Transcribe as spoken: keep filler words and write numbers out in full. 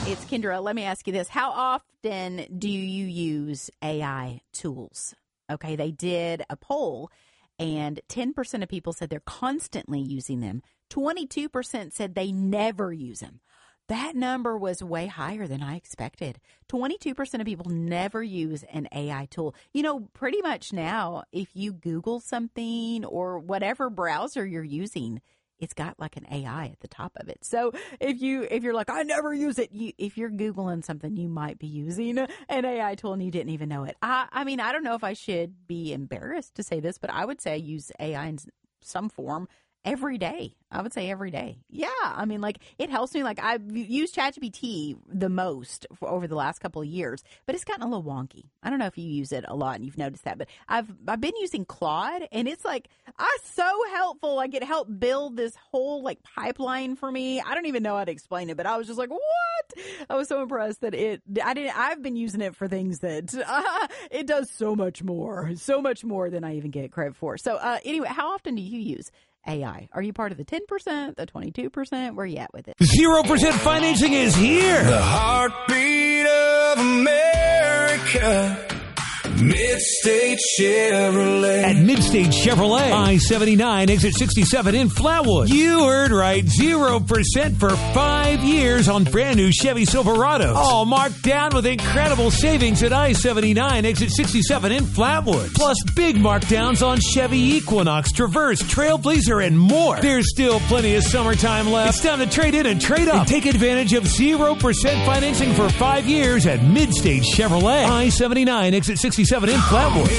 It's Kendra. Let me ask you this. How often do you use A I tools? Okay, they did a poll, and ten percent of people said they're constantly using them. twenty-two percent said they never use them. That number was way higher than I expected. twenty-two percent of people never use an A I tool. You know, pretty much now, if you Google something or whatever browser you're using, it's got like an A I at the top of it. So if you if you're like, I never use it, you, if you're Googling something, you might be using an A I tool and you didn't even know it. I, I mean, I don't know if I should be embarrassed to say this, but I would say I use A I in some form every day. I would say every day. Yeah. I mean, like, it helps me. Like, I've used ChatGPT the most for over the last couple of years, but it's gotten a little wonky. I don't know if you use it a lot and you've noticed that, but I've I've been using Claude, and it's like, ah, so helpful. Like, it helped build this whole, like, pipeline for me. I don't even know how to explain it, but I was just like, what? I was so impressed that it, I didn't, I've been using it for things that uh, it does so much more, so much more than I even get credit for. So, uh, anyway, how often do you use A I? Are you part of the ten percent, the twenty-two percent? Where are you at with it? Zero percent financing is here. The heartbeat of America. Midstate Chevrolet. At Midstate Chevrolet, I seventy-nine, exit sixty-seven in Flatwood. You heard right, zero percent for five years on brand new Chevy Silverados. All marked down with incredible savings at I seventy-nine, exit sixty-seven in Flatwood. Plus big markdowns on Chevy Equinox, Traverse, Trailblazer, and more. There's still plenty of summertime left. It's time to trade in and trade up. And take advantage of zero percent financing for five years at Midstate Chevrolet. I seventy-nine, exit sixty-seven in Flatwood.